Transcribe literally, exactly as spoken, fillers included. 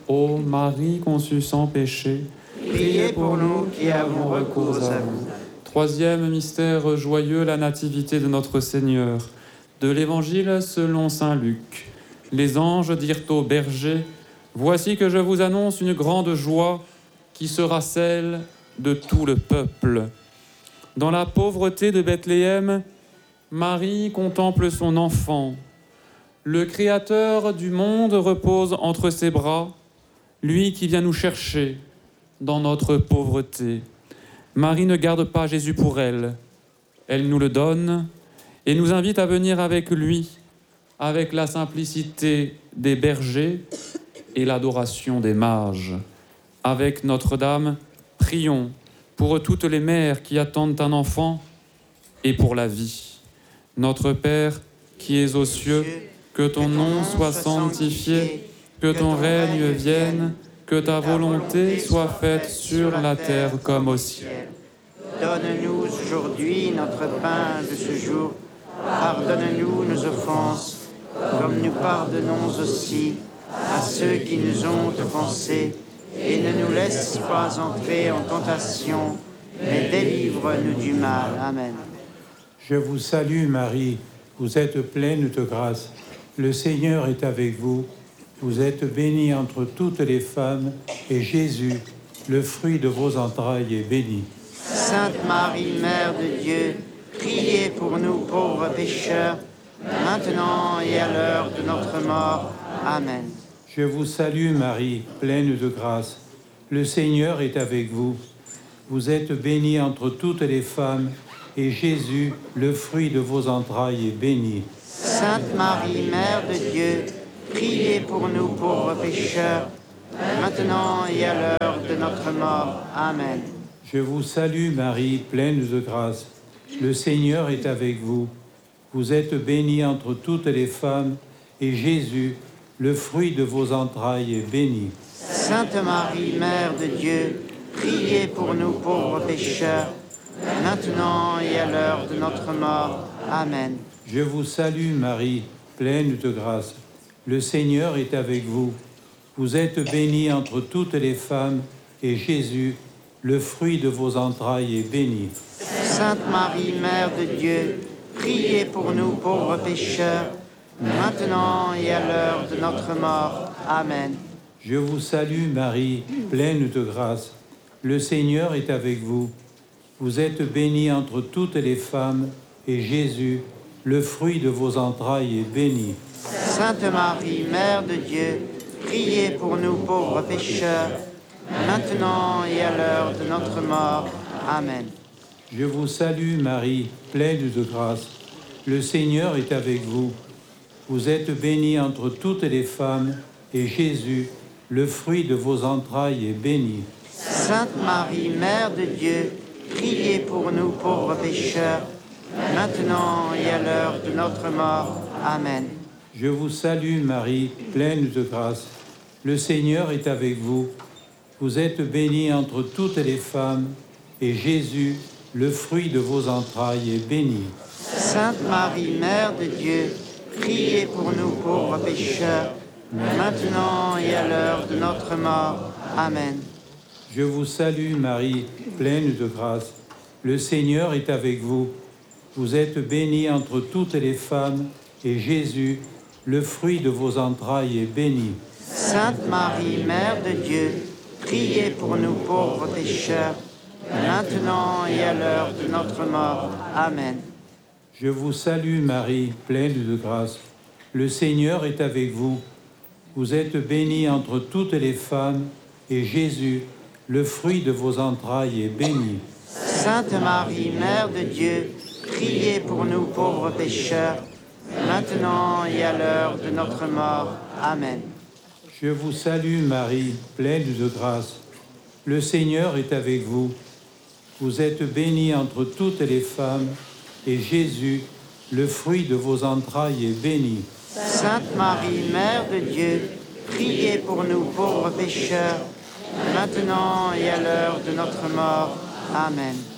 Ô Marie conçue sans péché, priez pour nous qui avons recours à vous. Troisième mystère joyeux, la nativité de notre Seigneur. De l'Évangile selon saint Luc. Les anges dirent aux bergers, « Voici que je vous annonce une grande joie qui sera celle de tout le peuple. » Dans la pauvreté de Bethléem, Marie contemple son enfant. Le Créateur du monde repose entre ses bras, lui qui vient nous chercher dans notre pauvreté. Marie ne garde pas Jésus pour elle. Elle nous le donne et nous invite à venir avec lui, avec la simplicité des bergers et l'adoration des mages. Avec Notre-Dame, prions pour toutes les mères qui attendent un enfant et pour la vie. Notre Père, qui es aux cieux, que ton nom soit sanctifié, que ton règne vienne, que ta volonté soit faite sur la terre comme au ciel. Donne-nous aujourd'hui notre pain de ce jour. Pardonne-nous nos offenses, comme nous pardonnons aussi à ceux qui nous ont offensés. Et ne nous laisse pas entrer en tentation, mais délivre-nous du mal. Amen. Je vous salue Marie, vous êtes pleine de grâce. Le Seigneur est avec vous. Vous êtes bénie entre toutes les femmes, et Jésus, le fruit de vos entrailles, est béni. Sainte Marie, Mère de Dieu, priez pour nous pauvres pécheurs, maintenant et à l'heure de notre mort. Amen. Je vous salue Marie, pleine de grâce. Le Seigneur est avec vous. Vous êtes bénie entre toutes les femmes, et Jésus, le fruit de vos entrailles, est béni. Sainte Marie, Mère de Dieu, priez pour nous pauvres pécheurs, maintenant et à l'heure de notre mort. Amen. Je vous salue Marie, pleine de grâce. Le Seigneur est avec vous. Vous êtes bénie entre toutes les femmes, et Jésus, le fruit de vos entrailles, est béni. Sainte Marie, Mère de Dieu, priez pour nous pauvres pécheurs, maintenant et à l'heure de notre mort. Amen. Je vous salue Marie, pleine de grâce. Le Seigneur est avec vous. Vous êtes bénie entre toutes les femmes, et Jésus, le fruit de vos entrailles, est béni. Sainte Marie, Mère de Dieu, priez pour nous pauvres pécheurs, maintenant et à l'heure de notre mort. Amen. Je vous salue Marie, pleine de grâce. Le Seigneur est avec vous. Vous êtes bénie entre toutes les femmes, et Jésus, le fruit de vos entrailles, est béni. Sainte Marie, Mère de Dieu, priez pour nous pauvres pécheurs, maintenant et à l'heure de notre mort. Amen. Je vous salue Marie, pleine de grâce. Le Seigneur est avec vous. Vous êtes bénie entre toutes les femmes, et Jésus, le fruit de vos entrailles, est béni. Sainte Marie, Mère de Dieu, priez pour nous pauvres pécheurs, maintenant et à l'heure de notre mort. Amen. Je vous salue Marie, pleine de grâce. Le Seigneur est avec vous. Vous êtes bénie entre toutes les femmes, et Jésus, le fruit de vos entrailles, est béni. Sainte Marie, Mère de Dieu, priez pour nous pauvres pécheurs, maintenant et à l'heure de notre mort. Amen. Je vous salue Marie, pleine de grâce. Le Seigneur est avec vous. Vous êtes bénie entre toutes les femmes, et Jésus, le fruit de vos entrailles, est béni. Sainte Marie, Mère de Dieu, priez pour nous pauvres pécheurs, maintenant et à l'heure de notre mort. Amen. Je vous salue Marie, pleine de grâce. Le Seigneur est avec vous. Vous êtes bénie entre toutes les femmes, et Jésus, le fruit de vos entrailles, est béni. Sainte Marie, Mère de Dieu, priez pour nous pauvres pécheurs, maintenant et à l'heure de notre mort. Amen. Je vous salue Marie, pleine de grâce. Le Seigneur est avec vous. Vous êtes bénie entre toutes les femmes, et Jésus, le fruit de vos entrailles, est béni. Sainte Marie, Mère de Dieu, priez pour nous pauvres pécheurs, maintenant et à l'heure de notre mort. Amen.